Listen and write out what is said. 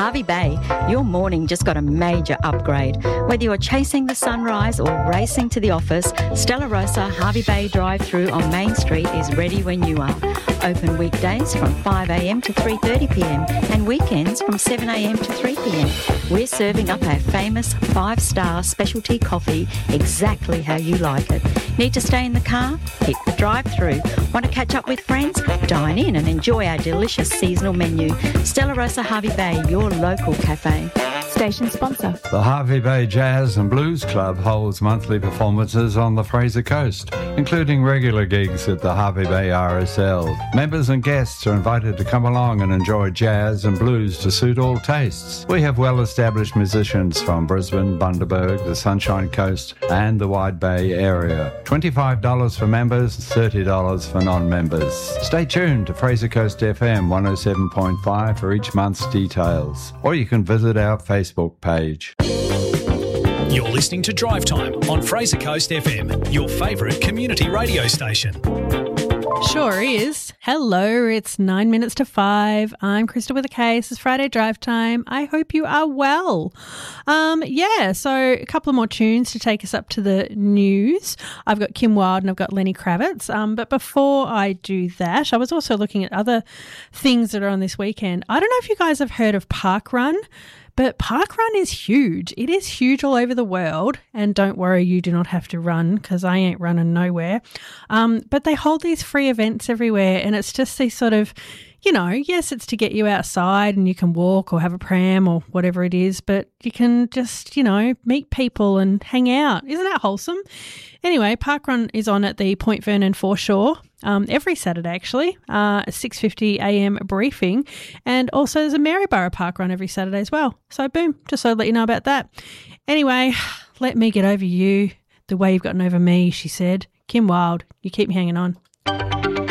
Harvey Bay, your morning just got a major upgrade. Whether you're chasing the sunrise or racing to the office, Stella Rosa Harvey Bay drive-thru on Main Street is ready when you are. Open weekdays from 5 a.m. to 3:30 p.m. and weekends from 7 a.m. to 3 p.m. We're serving up our famous 5-star specialty coffee exactly how you like it. Need to stay in the car? Hit the drive-thru. Want to catch up with friends? Dine in and enjoy our delicious seasonal menu. Stella Rosa Harvey Bay, your local cafe. Station sponsor. The Harvey Bay Jazz and Blues Club holds monthly performances on the Fraser Coast, including regular gigs at the Harvey Bay RSL. Members and guests are invited to come along and enjoy jazz and blues to suit all tastes. We have well-established musicians from Brisbane, Bundaberg, the Sunshine Coast and the Wide Bay area. $25 for members, $30 for non-members. Stay tuned to Fraser Coast FM 107.5 for each month's details, or you can visit our Facebook page. You're listening to Drive Time on Fraser Coast FM, your favourite community radio station. Sure is. Hello, it's 9 minutes to 5. I'm Krista with a K. This is Friday Drive Time. I hope you are well. So a couple of more tunes to take us up to the news. I've got Kim Wilde and I've got Lenny Kravitz. But before I do that, I was also looking at other things that are on this weekend. I don't know if you guys have heard of Parkrun, but Parkrun is huge. It is huge all over the world. And don't worry, you do not have to run because I ain't running nowhere. But they hold these free events everywhere, and it's just these sort of, yes, it's to get you outside and you can walk or have a pram or whatever it is, but you can just, meet people and hang out. Isn't that wholesome? Anyway, Parkrun is on at the Point Vernon foreshore every Saturday, actually, 6:50 a.m. briefing. And also there's a Maryborough Parkrun every Saturday as well. So boom, just so I'd let you know about that. Anyway, let me get over you the way you've gotten over me, she said. Kim Wilde, you keep me hanging on.